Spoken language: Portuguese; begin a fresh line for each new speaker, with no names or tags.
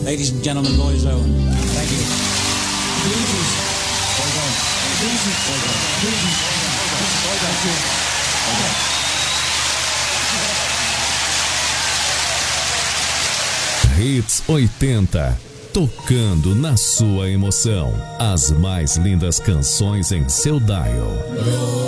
Ladies and gentlemen, boys and thank you.
Hits 80, tocando na sua emoção. As mais lindas canções em seu dial.